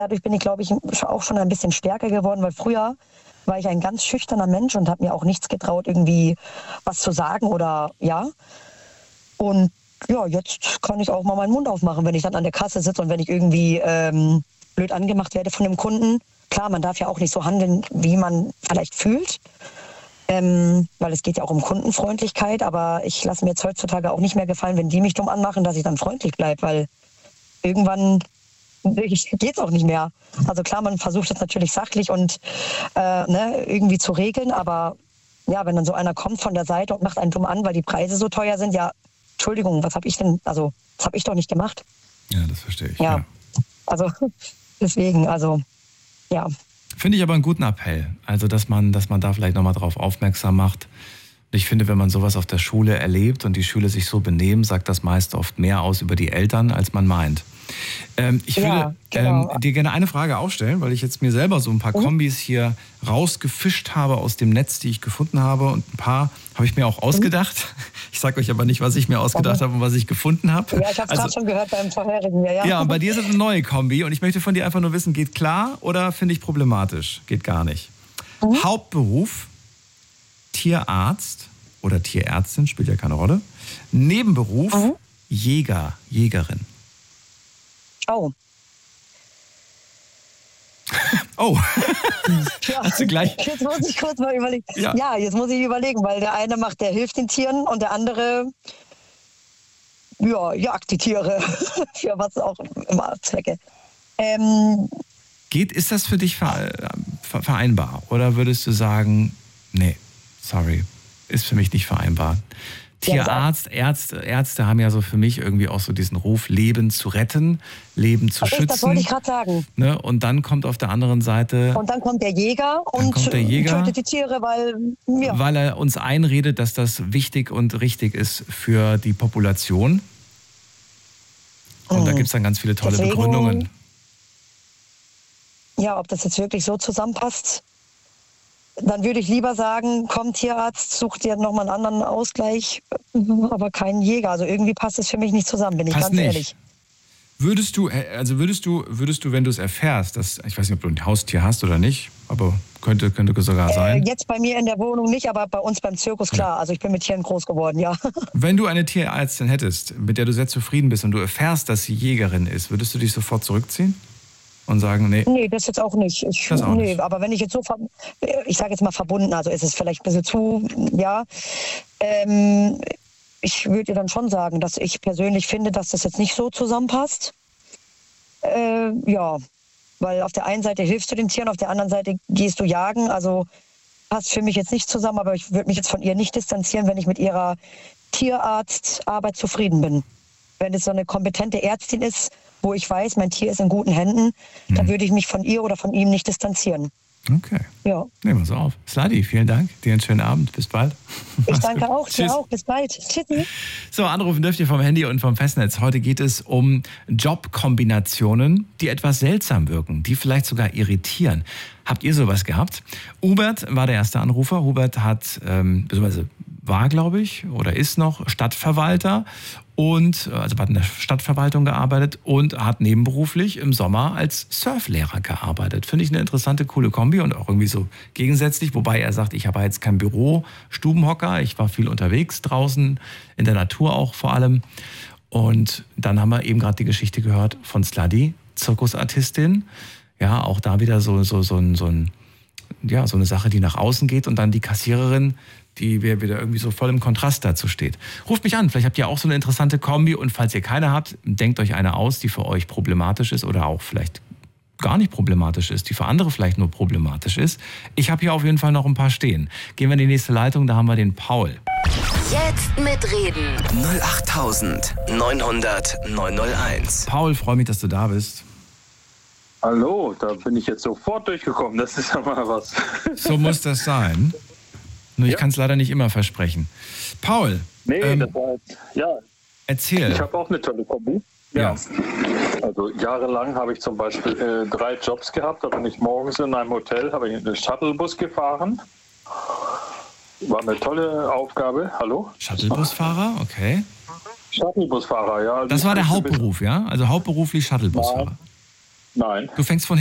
dadurch bin ich, glaube ich, auch schon ein bisschen stärker geworden, weil früher war ich ein ganz schüchterner Mensch und habe mir auch nichts getraut, irgendwie was zu sagen oder ja. Und ja, jetzt kann ich auch mal meinen Mund aufmachen, wenn ich dann an der Kasse sitze und wenn ich irgendwie blöd angemacht werde von dem Kunden. Klar, man darf ja auch nicht so handeln, wie man vielleicht fühlt, weil es geht ja auch um Kundenfreundlichkeit, aber ich lasse mir jetzt heutzutage auch nicht mehr gefallen, wenn die mich dumm anmachen, dass ich dann freundlich bleibe, weil irgendwann geht's auch nicht mehr. Also klar, man versucht es natürlich sachlich und irgendwie zu regeln, aber ja, wenn dann so einer kommt von der Seite und macht einen dumm an, weil die Preise so teuer sind, ja, Entschuldigung, was habe ich denn, also das habe ich doch nicht gemacht. Ja, das verstehe ich. Ja. Also deswegen, also ja. Finde ich aber einen guten Appell. Also, dass man da vielleicht nochmal drauf aufmerksam macht. Ich finde, wenn man sowas auf der Schule erlebt und die Schüler sich so benehmen, sagt das meist oft mehr aus über die Eltern, als man meint. Ich würde dir gerne eine Frage auch stellen, weil ich jetzt mir selber so ein paar Kombis hier rausgefischt habe aus dem Netz, die ich gefunden habe. Und ein paar habe ich mir auch ausgedacht. Ich sage euch aber nicht, was ich mir ausgedacht habe und was ich gefunden habe. Ja, ich habe es gerade schon gehört beim vorherigen. Ja, und bei dir ist es eine neue Kombi. Und ich möchte von dir einfach nur wissen, geht klar oder finde ich problematisch? Geht gar nicht. Hauptberuf, Tierarzt oder Tierärztin, spielt ja keine Rolle. Nebenberuf, Jäger, Jägerin. Oh. Oh. Ja, Hast du gleich? Jetzt muss ich kurz mal überlegen. Ja, jetzt muss ich überlegen, weil der eine der hilft den Tieren und der andere, ja, jagt die Tiere. Für was auch immer Zwecke. Ist das für dich vereinbar? Oder würdest du sagen, nee, sorry, ist für mich nicht vereinbar? Tierarzt, Ärzte haben ja so für mich irgendwie auch so diesen Ruf, Leben zu retten, Leben zu schützen. Das wollte ich gerade sagen. Ne? Und dann kommt auf der anderen Seite... Und dann kommt der Jäger und tötet die Tiere, weil er uns einredet, dass das wichtig und richtig ist für die Population. Und da gibt es dann ganz viele tolle Begründungen. Ja, ob das jetzt wirklich so zusammenpasst... Dann würde ich lieber sagen, komm Tierarzt, such dir nochmal einen anderen Ausgleich, aber keinen Jäger. Also irgendwie passt es für mich nicht zusammen, bin ich ganz ehrlich. Würdest du, wenn du es erfährst, ich weiß nicht, ob du ein Haustier hast oder nicht, aber könnte sogar sein. Jetzt bei mir in der Wohnung nicht, aber bei uns beim Zirkus klar. Also ich bin mit Tieren groß geworden, ja. Wenn du eine Tierärztin hättest, mit der du sehr zufrieden bist und du erfährst, dass sie Jägerin ist, würdest du dich sofort zurückziehen? Und sagen, nee. Nee, das jetzt auch nicht. Nicht. Aber wenn ich jetzt so, ich sage jetzt mal verbunden, also ist es vielleicht ein bisschen zu, ja. Ich würde dir dann schon sagen, dass ich persönlich finde, dass das jetzt nicht so zusammenpasst. Ja, weil auf der einen Seite hilfst du den Tieren, auf der anderen Seite gehst du jagen. Also passt für mich jetzt nicht zusammen, aber ich würde mich jetzt von ihr nicht distanzieren, wenn ich mit ihrer Tierarztarbeit zufrieden bin. Wenn es so eine kompetente Ärztin ist, wo ich weiß, mein Tier ist in guten Händen, dann würde ich mich von ihr oder von ihm nicht distanzieren. Okay. Ja. Nehmen wir so auf. Sladi, vielen Dank. Dir einen schönen Abend. Bis bald. Ich danke auch. Dir auch. Bis bald. Tschüssi. So, anrufen dürft ihr vom Handy und vom Festnetz. Heute geht es um Jobkombinationen, die etwas seltsam wirken, die vielleicht sogar irritieren. Habt ihr sowas gehabt? Hubert war der erste Anrufer. Hubert war, glaube ich, oder ist noch Stadtverwalter hat in der Stadtverwaltung gearbeitet und hat nebenberuflich im Sommer als Surflehrer gearbeitet. Finde ich eine interessante, coole Kombi und auch irgendwie so gegensätzlich, wobei er sagt, ich habe jetzt kein Büro, Stubenhocker, ich war viel unterwegs draußen, in der Natur auch vor allem. Und dann haben wir eben gerade die Geschichte gehört von Sladi, Zirkusartistin. Ja, auch da wieder so eine Sache, die nach außen geht und dann die Kassiererin, die wieder irgendwie so voll im Kontrast dazu steht. Ruft mich an, vielleicht habt ihr auch so eine interessante Kombi und falls ihr keine habt, denkt euch eine aus, die für euch problematisch ist oder auch vielleicht gar nicht problematisch ist, die für andere vielleicht nur problematisch ist. Ich habe hier auf jeden Fall noch ein paar stehen. Gehen wir in die nächste Leitung, da haben wir den Paul. Jetzt mitreden. 08900 Paul, freue mich, dass du da bist. Hallo, da bin ich jetzt sofort durchgekommen. Das ist ja mal was. So muss das sein. Nur ich kann es leider nicht immer versprechen. Paul. Nee, das war jetzt, ja. Erzähl. Ich habe auch eine tolle Kombi. Ja. Also jahrelang habe ich zum Beispiel 3 Jobs gehabt. Da bin ich morgens in einem Hotel, habe ich einen Shuttlebus gefahren. War eine tolle Aufgabe. Hallo? Shuttlebusfahrer, okay. Shuttlebusfahrer, ja. Also das war der Hauptberuf, ja? Also hauptberuflich Shuttlebusfahrer. Nein. Du fängst von